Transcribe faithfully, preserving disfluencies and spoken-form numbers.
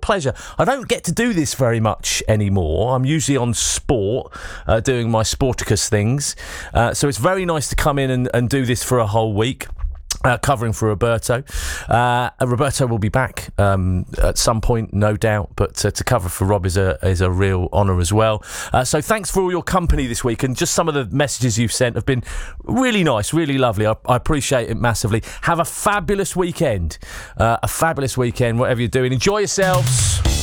pleasure. I don't get to do this very much anymore. I'm usually on sport, uh, doing my Sporticus things. Uh, so it's very nice to come in and, and do this for a whole week. Uh, covering for Roberto. Uh, Roberto will be back um, at some point, no doubt, but uh, to cover for Rob is a is a real honour as well. Uh, so thanks for all your company this week, and just some of the messages you've sent have been really nice, really lovely. I, I appreciate it massively. Have a fabulous weekend, uh, a fabulous weekend, whatever you're doing. Enjoy yourselves.